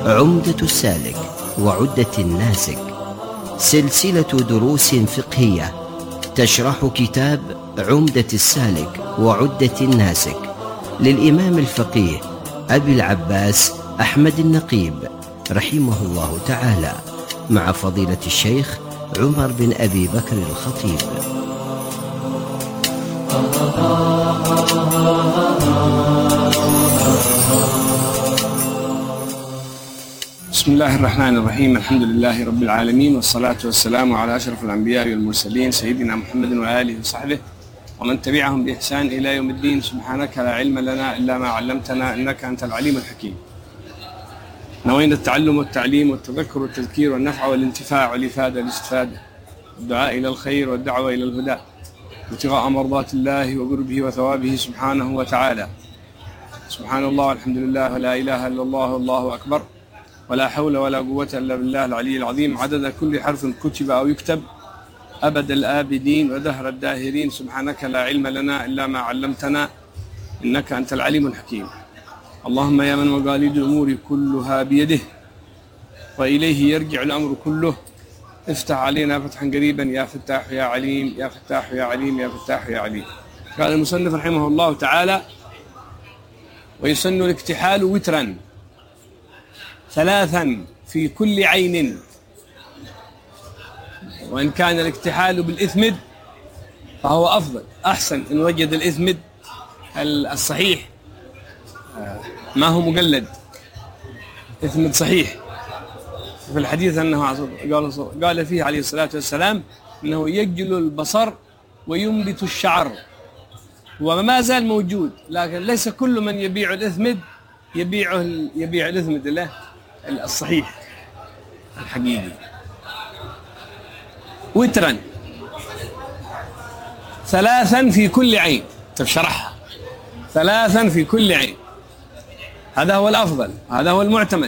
عمدة السالك وعدة الناسك، سلسلة دروس فقهية تشرح كتاب عمدة السالك وعدة الناسك للإمام الفقيه أبي العباس أحمد النقيب رحمه الله تعالى، مع فضيلة الشيخ عمر بن أبي بكر الخطيب. بسم الله الرحمن الرحيم. الحمد لله رب العالمين، والصلاة والسلام على أشرف الأنبياء والمرسلين سيدنا محمد وآله وصحبه ومن تبعهم بإحسان إلى يوم الدين. سبحانك لا علم لنا إلا ما علمتنا إنك أنت العليم الحكيم. نوينا التعلم والتعليم والتذكر والتذكير والنفع والانتفاع والإفادة والاستفادة، الدعاء إلى الخير والدعوة إلى الهدى، ابتغاء مرضات الله وقربه وثوابه سبحانه وتعالى. سبحان الله والحمد لله ولا إله إلا الله والله أكبر، ولا حول ولا قوة إلا بالله العلي العظيم، عدد كل حرف كتب أو يكتب، أبد الآبدين ودهر الداهرين. سبحانك لا علم لنا إلا ما علمتنا إنك أنت العليم الحكيم. اللهم يا من مقاليد الأمور كلها بيده وإليه يرجع الأمر كله، افتح علينا فتحا قريبا يا فتاح يا عليم يا فتاح يا عليم يا فتاح يا عليم. قال المصنف رحمه الله تعالى: ويسن الاكتحال وترا ثلاثا في كل عين، وإن كان الاكتحال بالإثمد فهو أفضل أحسن إن وجد الإثمد الصحيح، ما هو مقلد، إثمد صحيح. في الحديث أنه قال فيه عليه الصلاة والسلام أنه يجل البصر وينبت الشعر، وما زال موجود، لكن ليس كل من يبيع الإثمد يبيع الإثمد له الصحيح الحقيقي. وترا ثلاثا في كل عين، تشرحها ثلاثا في كل عين، هذا هو الأفضل، هذا هو المعتمد،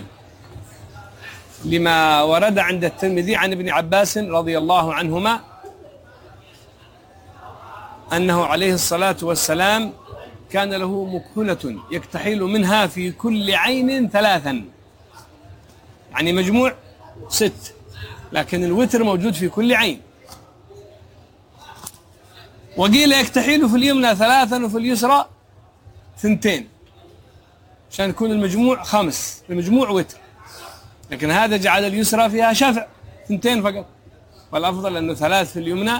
لما ورد عند الترمذي عن ابن عباس رضي الله عنهما أنه عليه الصلاة والسلام كان له مكحلة يكتحل منها في كل عين ثلاثا، يعني مجموع 6، لكن الوتر موجود في كل عين. وقيل يكتحل في اليمنى 3 وفي اليسرى 2، عشان يكون المجموع 5، المجموع وتر، لكن هذا جعل اليسرى فيها شفع 2 فقط، والأفضل أنه 3 في اليمنى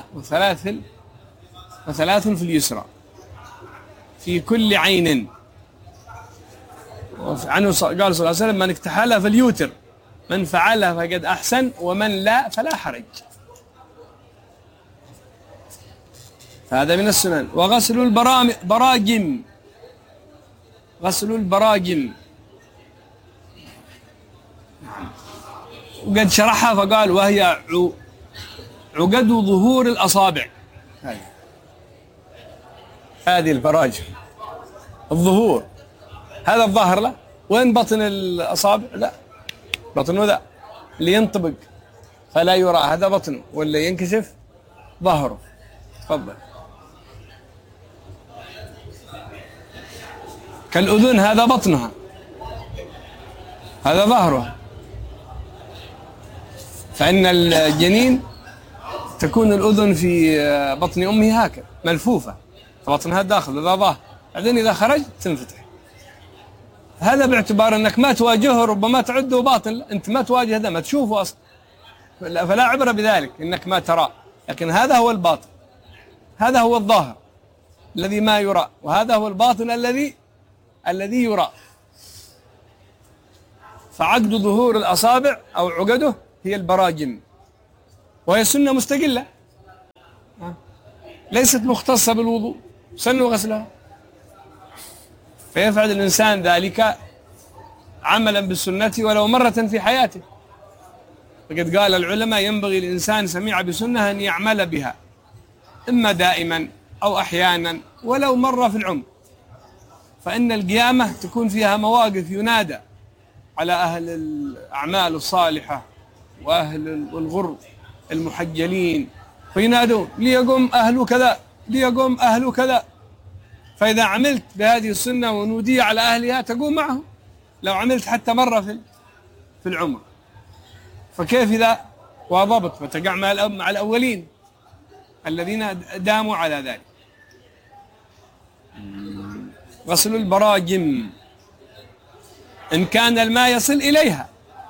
وثلاث في اليسرى في كل عين. عنه قال صلى الله عليه وسلم: من اكتحلها فليوتر، من فعلها فقد أحسن، ومن لا فلا حرج. هذا من السنن. وغسل البراجم، غسل البراجم وقد شرحها فقال: وهي عقد ظهور الأصابع. هذه البراجم الظهور، هذا الظاهر له، وين بطن الأصابع؟ لا، بطنه ذا اللي ينطبق فلا يرى، هذا بطنه، واللي ينكشف ظهره. تفضل. كالأذن، هذا بطنها، هذا ظهرها، فإن الجنين تكون الأذن في بطن أمه هكذا ملفوفة، بطنها داخل، هذا ظاهر، بعدين إذا خرج تنفتح. هذا باعتبار أنك ما تواجهه، ربما تعده باطن، أنت ما تواجه هذا، ما تشوفه أصلا، فلا عبرة بذلك إنك ما ترى، لكن هذا هو الباطن، هذا هو الظاهر الذي ما يرى، وهذا هو الباطن الذي يرى. فعقد ظهور الأصابع أو عقده هي البراجم، وهي سنة مستقلة ليست مختصة بالوضوء، سن غسلها، فيفعل الإنسان ذلك عملا بالسنة ولو مرة في حياته. فقد قال العلماء: ينبغي الإنسان سميع بسنة أن يعمل بها، إما دائما أو أحيانا ولو مرة في العمر، فإن القيامة تكون فيها مواقف ينادى على أهل الأعمال الصالحة وأهل الغر المحجلين، فينادون: ليقم أهل كذا، ليقم أهل كذا. فإذا عملت بهذه السنة ونودي على أهلها تقوم معهم، لو عملت حتى مرة في العمر، فكيف إذا واظبت فتقع مع الأولين الذين داموا على ذلك. غسل البراجم إن كان الماء يصل إليها،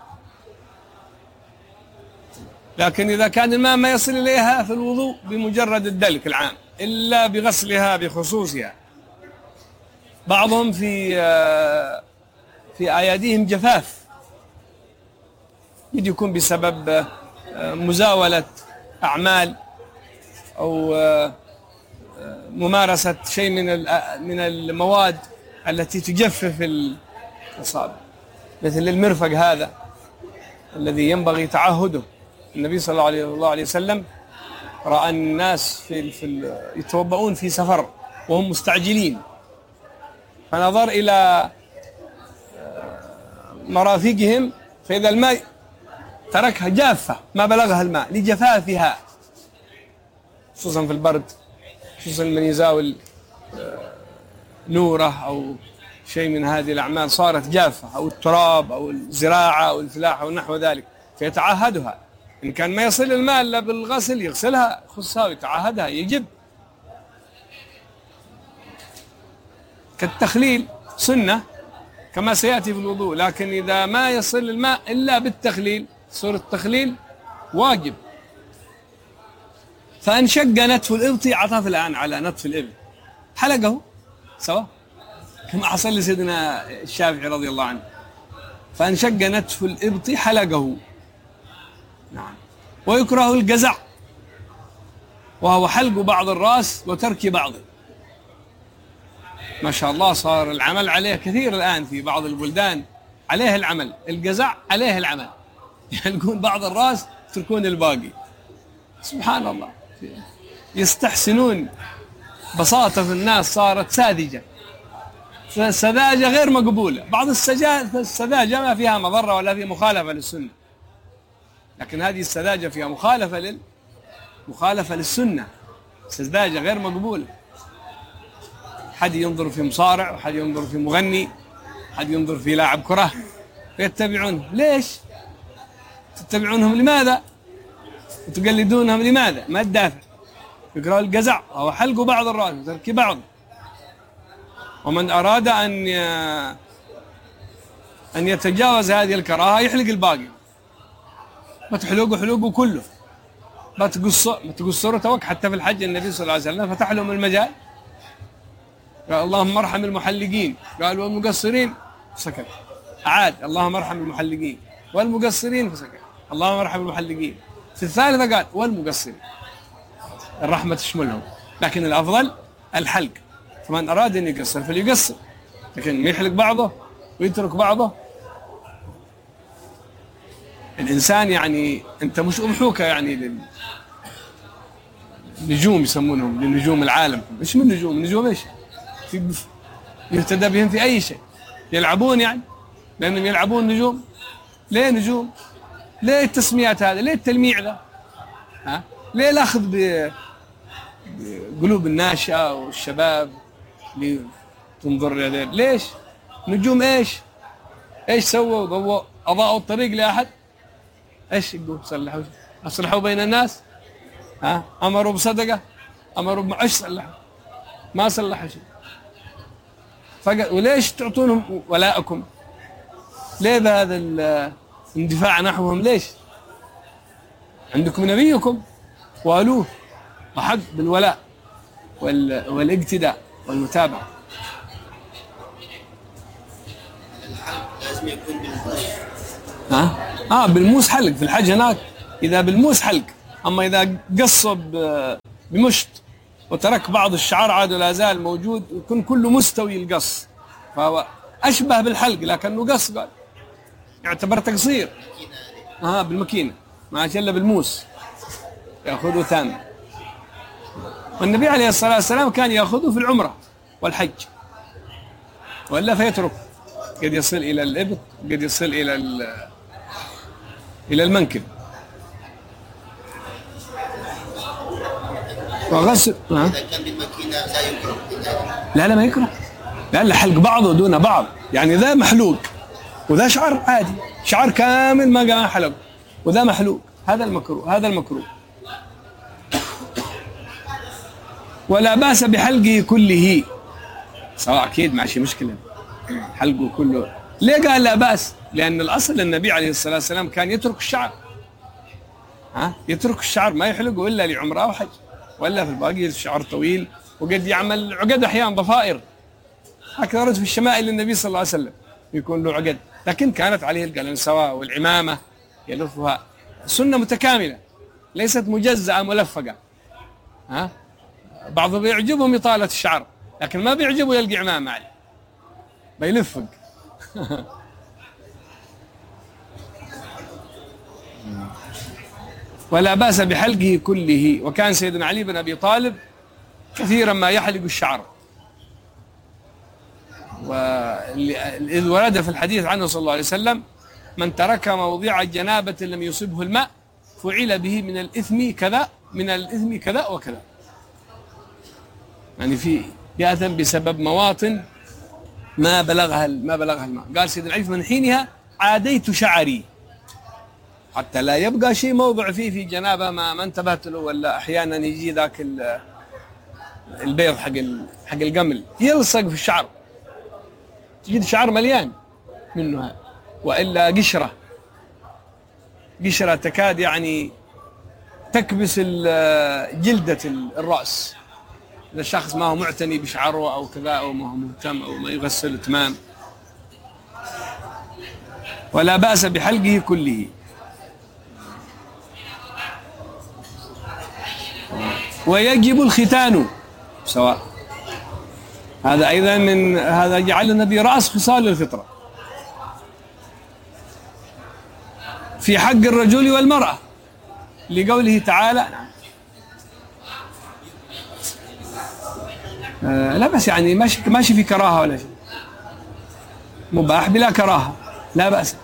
لكن إذا كان الماء ما يصل إليها في الوضوء بمجرد الدلك العام إلا بغسلها بخصوصها. بعضهم في أيديهم جفاف، قد يكون بسبب مزاولة أعمال أو ممارسة شيء من المواد التي تجفف الأصابع، مثل المرفق هذا الذي ينبغي تعهده. النبي صلى الله عليه وسلم رأى الناس يتوضؤون في سفر وهم مستعجلين، فنظر إلى مرافقهم فإذا الماء تركها جافة ما بلغها الماء لجفافها، خصوصا في البرد، خصوصا من يزاول نوره أو شيء من هذه الأعمال صارت جافة، أو التراب أو الزراعة أو الفلاحة أو نحو ذلك، فيتعهدها. إن كان ما يصل الماء إلا بالغسل يغسلها خصها ويتعهدها، يجب. كالتخليل سنة كما سيأتي في الوضوء، لكن إذا ما يصل الماء إلا بالتخليل صورة التخليل واجب. فإن شق نتف الإبط عطف الآن على نتف الإبط، حلقه سواء كما حصل لسيدنا الشافعي رضي الله عنه، فإن شق نتف الإبط حلقه. نعم. ويكره الجزع وهو حلق بعض الرأس وترك بعضه. ما شاء الله صار العمل عليه كثير الآن في بعض البلدان، عليه العمل، الجزع عليه العمل، يحلقون بعض الرأس يتركون الباقي. سبحان الله، يستحسنون بساطة في الناس صارت ساذجة، سذاجة غير مقبولة. بعض السذاجة ما فيها مضرة ولا فيها مخالفة للسنة، لكن هذه السذاجة فيها مخالفة للسنة، سذاجة غير مقبولة. حد ينظر في مصارع، وحد ينظر في مغني، حد ينظر في لاعب كرة فيتبعونه. ليش تتبعونهم؟ لماذا؟ وتقلدونهم لماذا؟ ما الدافع؟ يقرأ الجزع وهو حلق بعض الرأس وترك بعض. ومن أراد أن يتجاوز هذه الكراهة يحلق الباقي، ما تحلقوا حلوقه كله، ما تقصروا توك. حتى في الحج النبي صلى الله عليه وسلم فتح لهم المجال، قال اللهم ارحم المحلقين، قال والمقصرين فسكت، عاد اللهم ارحم المحلقين والمقصرين فسكت، اللهم ارحم المحلقين. في الثالثة قال والمقصرين، الرحمة تشملهم، لكن الأفضل الحلق. فمن أراد أن يقصر فليقصر، لكن ما يحلق بعضه ويترك بعضه. الإنسان يعني أنت مش أمحوكة يعني للنجوم يسمونهم، لنجوم العالم. إيش من نجوم إيش؟ يهتدى بهم في أي شيء، يلعبون يعني لأنهم يلعبون نجوم. ليه نجوم؟ ليه التسميات هذا؟ ليه التلميع ذا؟ ليه الأخذ بقلوب الناشئة والشباب لتنظر إليه؟ ليش؟ نجوم إيش سووا؟ ضووا، أضاءوا الطريق لأحد؟ إيش يقول؟ أصلحوا بين الناس؟ أمروا بصدقة، أمروا إيش صلحوا؟ ما صلحوا شيء. وليش تعطونهم ولاءكم؟ ليه بهذا الاندفاع نحوهم؟ ليش؟ عندكم نبيكم وألوه وحق بالولاء والاقتداء والمتابعة. لازم يكون بالموس. بالموس حلق في الحج هناك، إذا بالموس حلق. أما إذا قصب بمشط وترك بعض الشعر عاد لا زال موجود، يكون كله مستوي القص، فهو أشبه بالحلق لكنه قص، قال يعتبر تقصير. بالمكينة ما إلا بالموس يأخذه ثامن. والنبي عليه الصلاة والسلام كان يأخذه في العمرة والحج، وإلا فيترك، قد يصل إلى الإبط، قد يصل إلى المنكب. وغسل إذا كان بالماكينة لا يكره. لا ما يكره، لا حلق بعضه دون بعض، يعني ذا محلوق وذا شعر عادي، شعر كامل ما حلق، وذا محلوق، هذا المكروه، هذا المكروه. ولا بأس بحلقه كله، سواء أكيد ما شيء مشكلة حلقه كله. ليه قال لا بأس؟ لأن الأصل النبي عليه الصلاة والسلام كان يترك الشعر، يترك الشعر ما يحلقه إلا لعمرة أو حج، ولا في الباقي الشعر طويل، وقد يعمل عقد أحيانا ضفائر، هكذا ورد في الشمائل للنبي صلى الله عليه وسلم يكون له عقد، لكن كانت عليه القلنسوة والعمامة يلفها، سنة متكاملة ليست مجزأة ملفقة. بعضهم بيعجبهم إطالة الشعر، لكن ما بيعجبه يلقي عمامة عليه بيلفق. ولا بأس بحلقه كله. وكان سيدنا علي بن أبي طالب كثيرا ما يحلق الشعر، وإذ ورد في الحديث عنه صلى الله عليه وسلم: من ترك موضع جنابة لم يصبه الماء فعل به من الإثم كذا، من الإثم كذا وكذا. يعني في يأثم بسبب مواطن ما بلغها الماء. قال سيدنا علي: من حينها عاديت شعري، حتى لا يبقى شيء موضع فيه في جنابه ما انتبهت له، ولا احيانا يجي ذاك البيض حق القمل يلصق في الشعر، تجد الشعر مليان منه، والا قشره تكاد يعني تكبس جلده الراس اذا الشخص ما هو معتني بشعره او كذا، او ما هو مهتم او ما يغسل تمام. ولا بأس بحلقه كله. ويجب الختان سواء، هذا أيضا من هذا جعل النبي رأس خصال الفطرة في حق الرجل والمرأة، لقوله تعالى: لا بس يعني ماشي في كراهة ولا شيء، مباح بلا كراهة، لا بأس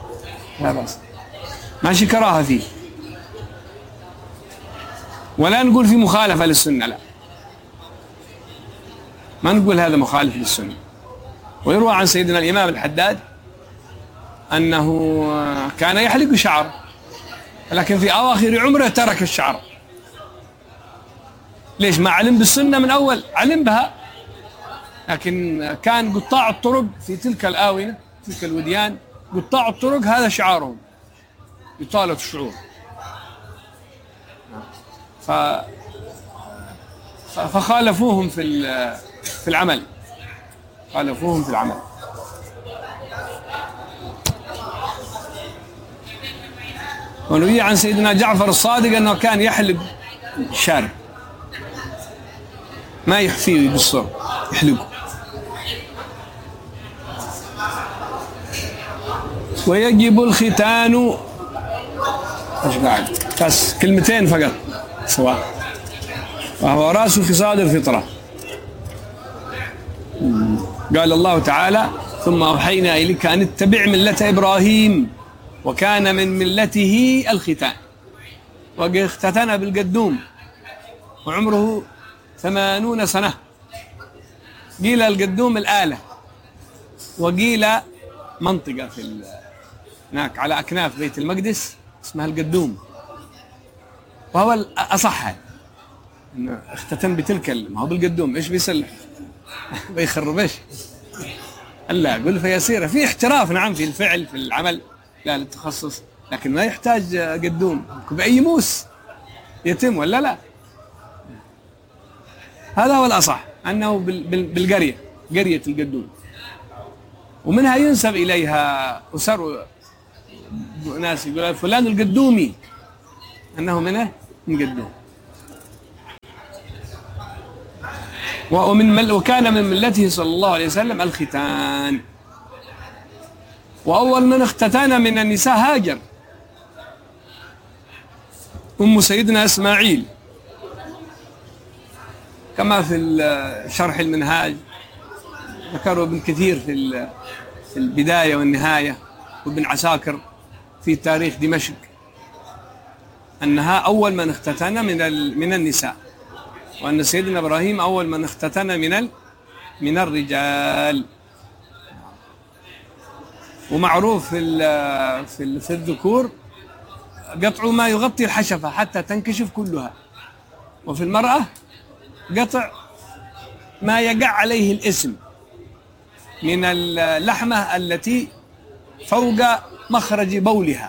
ماشي كراهة فيه، ولا نقول في مخالفة للسنة، لا ما نقول هذا مخالف للسنة. ويروى عن سيدنا الإمام الحداد أنه كان يحلق شعر، لكن في أواخر عمره ترك الشعر. ليش؟ ما علم بالسنة من أول، علم بها، لكن كان قطاع الطرق في تلك الآونة، تلك الوديان، قطاع الطرق هذا شعارهم، إطالة الشعور. فخالفوهم في العمل، ونروي عن سيدنا جعفر الصادق أنه كان يحلق الشارب، ما يحفيه بالصر، يحلقه. ويجب الختان، ايش قاعد بس كلمتين فقط سواء، وهو رأس خصال الفطرة. قال الله تعالى: ثم أوحينا إليك أن اتبع ملة إبراهيم وكان من ملته الختان. وقد اختتن بالقدوم وعمره 80 سنة. قيل القدوم الآلة، وقيل منطقة هناك على أكناف بيت المقدس اسمها القدوم، وهو الأصح إنه اختتن بتلك، ما هو بالقدوم إيش بيسلح بيخربش، ألا قل فيسير في احتراف، نعم، في الفعل في العمل لا للتخصص، لكن ما يحتاج قدوم بأي موس يتم ولا لا. هذا هو الأصح، أنه بالقرية، قرية القدوم، ومنها ينسب إليها أسر ناس يقول فلان القدومي، أنه منه من قدوم. وكان من ملته صلى الله عليه وسلم الختان. وأول من اختتن من النساء هاجر أم سيدنا إسماعيل، كما في شرح المنهاج ذكروا ابن كثير في البداية والنهاية، وابن عساكر في تاريخ دمشق، أنها أول من اختتن من النساء، وأن سيدنا إبراهيم أول من اختتن من الرجال. ومعروف في الذكور قطع ما يغطي الحشفة حتى تنكشف كلها، وفي المرأة قطع ما يقع عليه الاسم من اللحمة التي فوق مخرج بولها،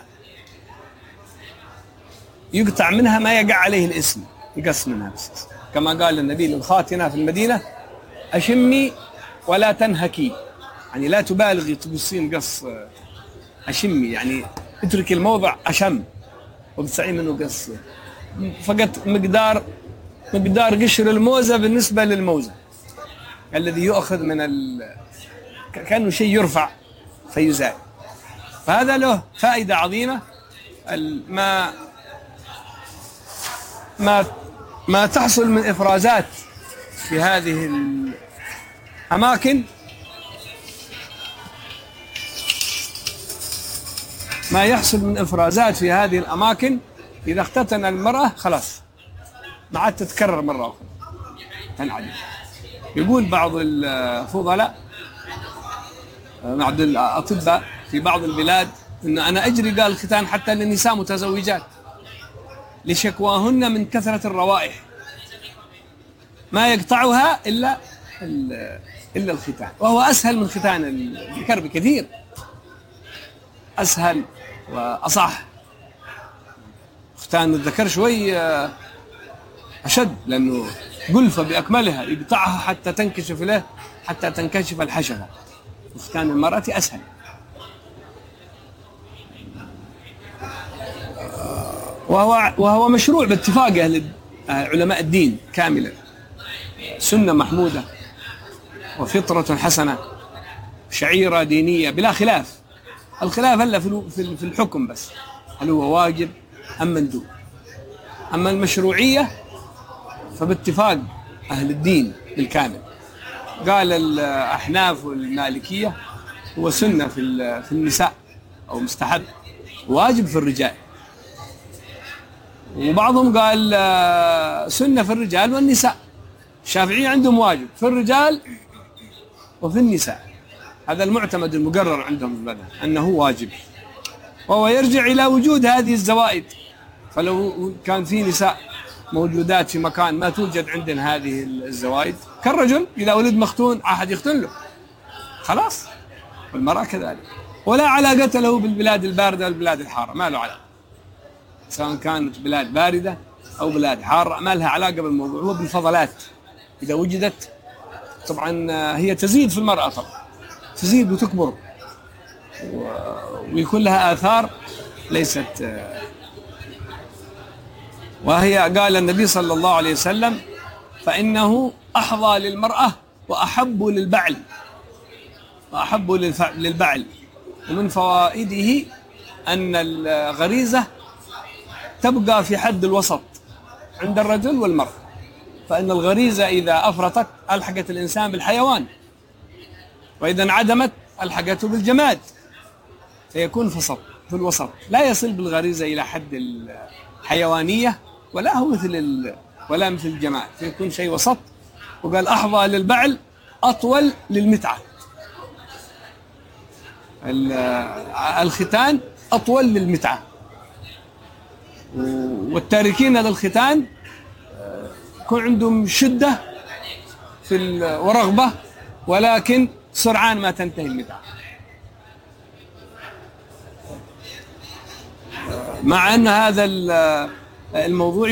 يقطع منها ما يقع عليه الاسم، يقص منها بس، كما قال النبي للخاتنة في المدينة: أشمي ولا تنهكي، يعني لا تبالغي تقصين قص، أشمي يعني اترك الموضع أشم وبتسعي منه قص، فقط مقدار قشر الموزة بالنسبة للموزة الذي يؤخذ من كأنه شيء يرفع فيزال. فهذا له فائدة عظيمة. ما تحصل من إفرازات في هذه الأماكن، ما يحصل من إفرازات في هذه الأماكن إذا اختتن المرأة خلاص ما عاد تتكرر مرة أخرى تنعدم. يقول بعض الفضلاء، بعض الأطباء في بعض البلاد، إن أنا أجري قال الختان حتى للنساء متزوجات لشكواهن من كثرة الروائح ما يقطعها إلا الختان، وهو أسهل من ختان الذكر بكثير، أسهل وأصح. ختان الذكر شوي أشد لأنه قلفة بأكملها، يقطعها حتى تنكشف له، حتى تنكشف الحشفة. ختان المرأة أسهل. وهو مشروع باتفاق علماء الدين كاملا، سنة محمودة وفطرة حسنة، شعيرة دينية بلا خلاف. الخلاف هلا في الحكم بس، هل هو واجب أم مندوب. أما المشروعية فباتفاق أهل الدين بالكامل. قال الأحناف والمالكية هو سنة في النساء أو مستحب، واجب في الرجال. وبعضهم قال سنة في الرجال والنساء. الشافعية عندهم واجب في الرجال وفي النساء، هذا المعتمد المقرر عندهم في المذهب أنه واجب، وهو يرجع إلى وجود هذه الزوائد. فلو كان في نساء موجودات في مكان ما توجد عندنا هذه الزوائد، كالرجل إذا ولد مختون أحد يختن له خلاص، والمرأة كذلك. ولا علاقة له بالبلاد الباردة والبلاد الحارة، ما له علاقة، سواء كانت بلاد باردة أو بلاد حارة ما لها علاقة بالموضوع. هو بالفضلات إذا وجدت طبعا هي تزيد في المرأة، طبعا تزيد وتكبر ويكون لها آثار ليست. وهي قال النبي صلى الله عليه وسلم: فإنه أحظى للمرأة وأحب للبعل، وأحب للبعل. ومن فوائده أن الغريزة تبقى في حد الوسط عند الرجل والمرأة، فإن الغريزة إذا أفرطت ألحقت الإنسان بالحيوان، وإذا انعدمت ألحقته بالجماد، فيكون في الوسط، لا يصل بالغريزة إلى حد الحيوانية ولا هو ولا مثل الجماد، فيكون شيء وسط. وقال: أحظى للبعل أطول للمتعة. الختان أطول للمتعة، والتاركين للختان يكون عندهم شدة ورغبة، ولكن سرعان ما تنتهي المتعة، مع أن هذا الموضوع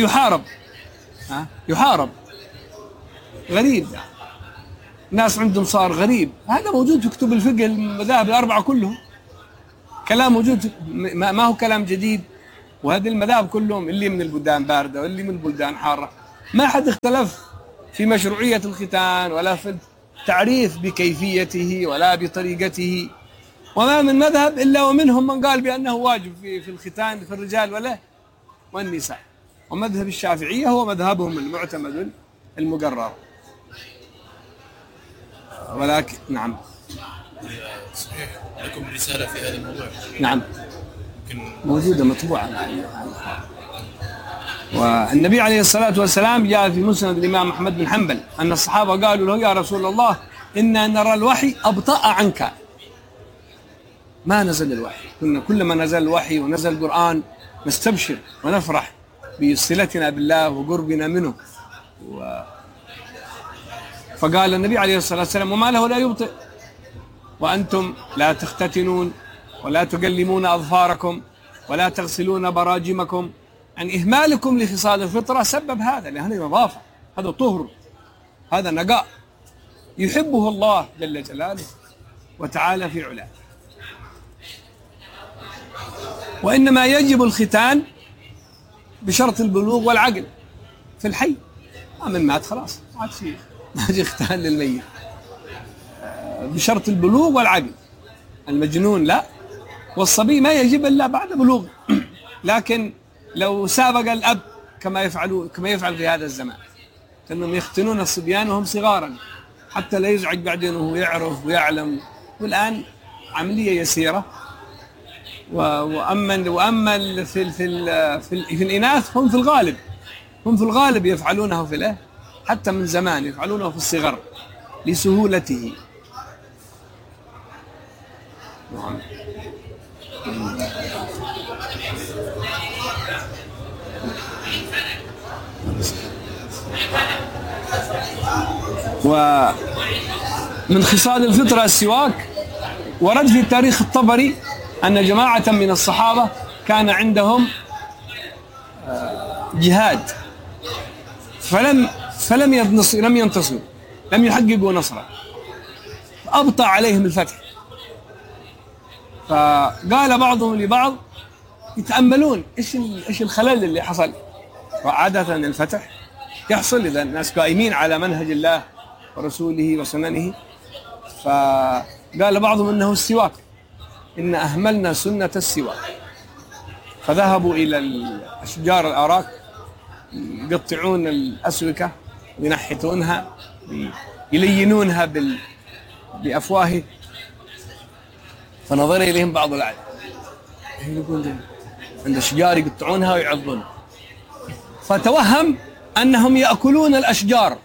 يحارب غريب. ناس عندهم صار غريب، هذا موجود في كتب الفقه المذاهب الأربعة كلهم، كلام موجود، ما هو كلام جديد. وهذه المذاهب كلهم اللي من البلدان باردة واللي من البلدان حارة ما حد اختلف في مشروعية الختان ولا في التعريف بكيفيته ولا بطريقته. وما من مذهب إلا ومنهم من قال بأنه واجب في الختان في الرجال والنساء. ومذهب الشافعية هو مذهبهم المعتمد المقرر. ولكن نعم، صحيح لكم رسالة في هذا الموضوع؟ نعم موجودة مطبوعة. والنبي عليه الصلاة والسلام جاء في مسند الإمام أحمد بن حنبل أن الصحابة قالوا له: يا رسول الله، إنا نرى الوحي أبطأ عنك. ما نزل الوحي. كنا كلما نزل الوحي ونزل القرآن نستبشر ونفرح بصلتنا بالله وقربنا منه. فقال النبي عليه الصلاة والسلام: وما له لا يبطئ وأنتم لا تختتنون ولا تقلمون أظفاركم ولا تغسلون براجمكم. يعني إهمالكم لخصال الفطرة سبب هذا، لأنه نظافة، هذا طهر، هذا نقاء يحبه الله جل جلاله وتعالى في علاه. وإنما يجب الختان بشرط البلوغ والعقل في الحي. من مات خلاص ما عاد فيه، ما يجي ختان للميت، بشرط البلوغ والعقل. المجنون لا، والصبي ما يجب إلا بعد بلوغ. لكن لو سابق الأب كما يفعل في هذا الزمان، أنهم يختنون الصبيان وهم صغارا حتى لا يزعج بعدين وهو يعرف ويعلم. والآن عملية يسيرة. وأما في الإناث هم في الغالب يفعلونه في الأهل، حتى من زمان يفعلونه في الصغر لسهولته. ومن خصال الفطرة السواك. ورد في تاريخ الطبري أن جماعة من الصحابة كان عندهم جهاد فلم ينتصروا، لم يحققوا نصرا، أبطأ عليهم الفتح. فقال بعضهم لبعض يتأملون إيش الخلل اللي حصل. وعادة الفتح يحصل إذا الناس قائمين على منهج الله ورسوله وسننه. فقال بعضهم إنه السواك، إن أهملنا سنة السواك. فذهبوا إلى الأشجار الأراك يقطعون الأسوكة وينحتونها يلينونها بأفواه. فنظر إليهم بعض الأعداء يقولون عند الأشجار يقطعونها ويعضونها، فتوهم أنهم يأكلون الأشجار،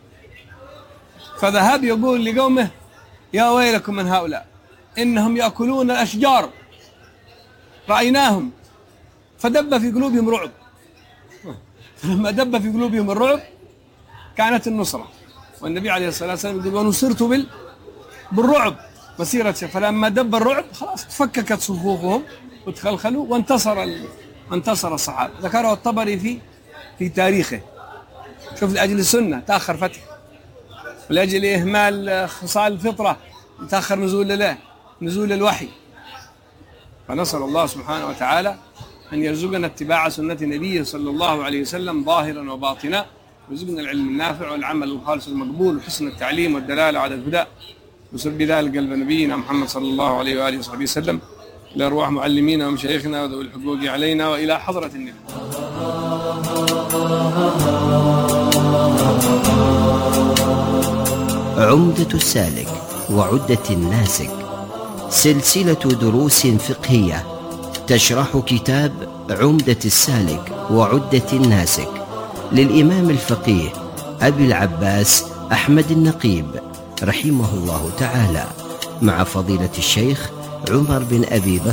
فذهب يقول لقومه: يا ويلكم من هؤلاء، إنهم يأكلون الأشجار، رأيناهم. فدب في قلوبهم رعب. فلما دب في قلوبهم الرعب كانت النصرة. والنبي عليه الصلاة والسلام يقول: ونصرت بالرعب مسيرة. فلما دب الرعب خلاص تفككت صفوفهم وتخلخلوا وانتصر الصحابة. ذكره الطبري في تاريخه. شوف، لأجل السنة تأخر فتح، ولأجل إهمال خصال الفطرة تأخر نزول الوحي. فنسأل الله سبحانه وتعالى أن يرزقنا اتباع سنة نبيه صلى الله عليه وسلم ظاهرا وباطنا، ويرزقنا العلم النافع والعمل الخالص المقبول وحسن التعليم والدلالة على الهدى، وسر بذلك قلب نبينا محمد صلى الله عليه وآله وصحبه وسلم، إلى أرواح معلمينا ومشايخنا وذوي الحقوق علينا، وإلى حضرة النبي. عمدة السالك وعدة الناسك، سلسلة دروس فقهية تشرح كتاب عمدة السالك وعدة الناسك للإمام الفقيه أبي العباس أحمد النقيب رحمه الله تعالى، مع فضيلة الشيخ عمر بن أبي بكر